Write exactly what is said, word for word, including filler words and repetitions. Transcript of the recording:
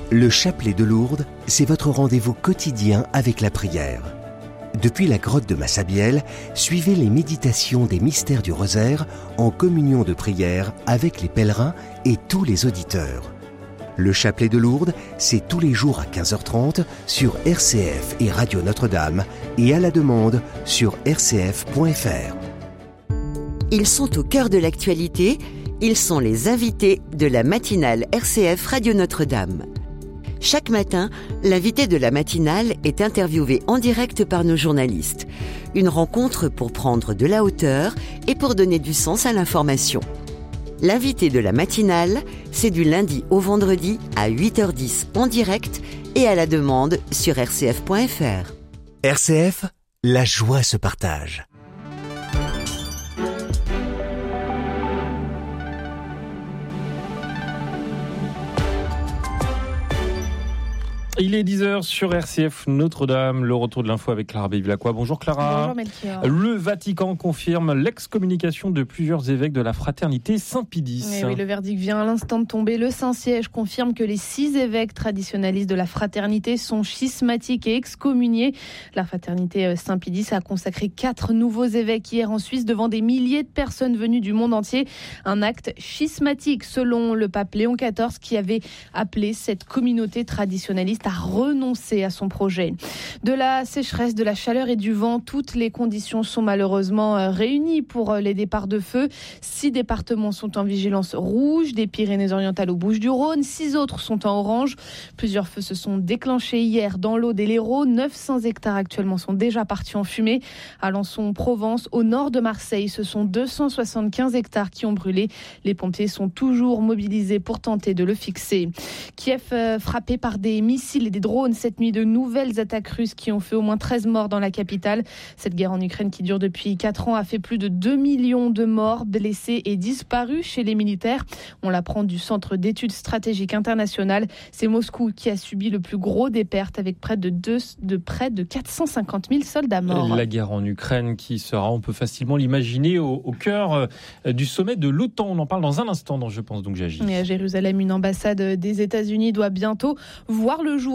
Le chapelet de Lourdes, c'est votre rendez-vous quotidien avec la prière. Depuis la grotte de Massabielle, suivez les méditations des mystères du rosaire en communion de prière avec les pèlerins et tous les auditeurs. Le chapelet de Lourdes, c'est tous les jours à quinze heures trente sur R C F et Radio Notre-Dame et à la demande sur r c f point f r. Ils sont au cœur de l'actualité, ils sont les invités de la matinale R C F Radio Notre-Dame. Chaque matin, l'invité de la matinale est interviewé en direct par nos journalistes. Une rencontre pour prendre de la hauteur et pour donner du sens à l'information. L'invité de la matinale, c'est du lundi au vendredi à huit heures dix en direct et à la demande sur r c f point f r. R C F, la joie se partage. Il est dix heures sur R C F Notre-Dame, le retour de l'info avec Clara Bévilacqua. Bonjour Clara. Bonjour Melchior. Le Vatican confirme l'excommunication de plusieurs évêques de la fraternité Saint-Pidis. Et oui, le verdict vient à l'instant de tomber. Le Saint-Siège confirme que les six évêques traditionalistes de la fraternité sont schismatiques et excommuniés. La fraternité Saint-Pidis a consacré quatre nouveaux évêques hier en Suisse devant des milliers de personnes venues du monde entier. Un acte schismatique selon le pape Léon quatorze qui avait appelé cette communauté traditionnaliste à renoncer à son projet. De la sécheresse, de la chaleur et du vent, toutes les conditions sont malheureusement réunies pour les départs de feu. Six départements sont en vigilance rouge, des Pyrénées-Orientales aux Bouches-du-Rhône. Six autres sont en orange. Plusieurs feux se sont déclenchés hier dans l'Aude et l'Hérault. neuf cents hectares actuellement sont déjà partis en fumée. À Alençon, Provence, au nord de Marseille, ce sont deux cent soixante-quinze hectares qui ont brûlé. Les pompiers sont toujours mobilisés pour tenter de le fixer. Kiev euh, frappé par des missiles et des drones cette nuit, de nouvelles attaques russes qui ont fait au moins treize morts dans la capitale. Cette guerre en Ukraine qui dure depuis quatre ans a fait plus de deux millions de morts, blessés et disparus chez les militaires. On l'apprend du Centre d'études stratégiques internationales. C'est Moscou qui a subi le plus gros des pertes avec près de, deux, de près de quatre cent cinquante mille soldats morts. La guerre en Ukraine qui sera, on peut facilement l'imaginer, au, au cœur du sommet de l'OTAN. On en parle dans un instant dans Je pense donc j'agis. Et à Jérusalem, une ambassade des États-Unis doit bientôt voir le jour.